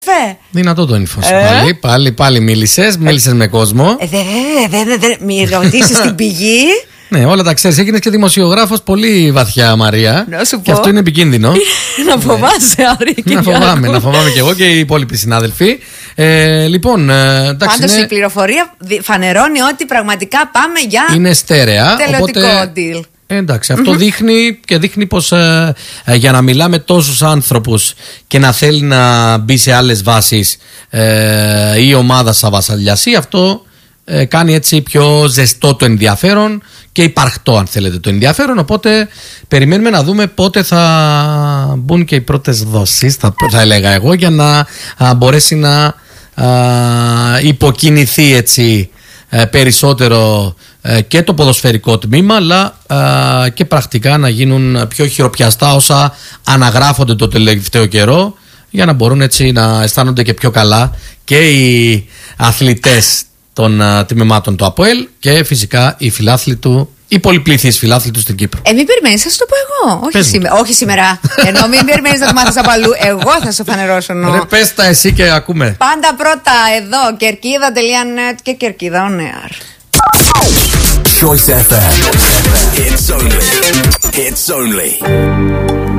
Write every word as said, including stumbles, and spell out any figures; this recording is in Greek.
Φε. Δυνατό το info σου. Ε? Πάλι, πάλι, πάλι μίλησες, μίλησες με κόσμο. Ε, δεν, δεν, δεν, δεν, μη ρωτήσεις την πηγή. Ναι, όλα τα ξέρεις. Έγινες και δημοσιογράφος πολύ βαθιά, Μαρία. Να σου πω. Και αυτό είναι επικίνδυνο. Να φοβάσαι, Άρη. Να φοβάμαι, να φοβάμαι και εγώ και οι υπόλοιποι συνάδελφοι. Ε, λοιπόν, εντάξει. Πάντως είναι... η πληροφορία φανερώνει ότι πραγματικά πάμε για. Είναι στέρεα. Τελετικό οπότε... deal. Εντάξει, αυτό mm-hmm. δείχνει και δείχνει πως ε, ε, για να μιλάμε τόσους άνθρωπους και να θέλει να μπει σε άλλες βάσεις ε, η ομάδα σαν βασαλιασί, αυτό ε, κάνει έτσι πιο ζεστό το ενδιαφέρον και υπαρκτό, αν θέλετε, το ενδιαφέρον. Οπότε περιμένουμε να δούμε πότε θα μπουν και οι πρώτες δόσεις, θα, θα έλεγα εγώ, για να α, μπορέσει να α, υποκινηθεί έτσι ε, περισσότερο ε, και το ποδοσφαιρικό τμήμα, αλλά ε, και πρακτικά να γίνουν πιο χειροπιαστά όσα αναγράφονται το τελευταίο καιρό, για να μπορούν έτσι να αισθάνονται και πιο καλά και οι αθλητές των uh, τμήματων του ΑΠΟΕΛ και φυσικά οι φιλάθλοι του, οι πολυπληθείς φιλάθλοι του στην Κύπρο. Ε, μην περιμένεις, θα σου το πω εγώ. Όχι, σήμε, όχι σήμερα. Ενώ μην περιμένεις να το μάθεις από αλλού. Εγώ θα σου φανερώσω. Νο. Ρε, πες τα εσύ και ακούμε. Πάντα πρώτα εδώ, κερκίδα τελεία νετ και κερκίδα on air. Choice εφ εμ. Hits only. Hits only.